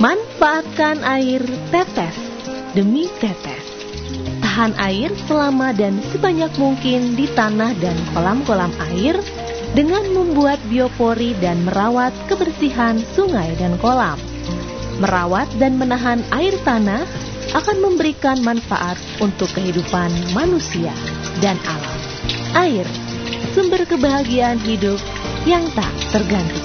Manfaatkan air tetes demi tetes. Tahan air selama dan sebanyak mungkin di tanah dan kolam-kolam air dengan membuat biopori dan merawat kebersihan sungai dan kolam. Merawat dan menahan air tanah akan memberikan manfaat untuk kehidupan manusia dan alam. Air, sumber kebahagiaan hidup yang tak tergantikan.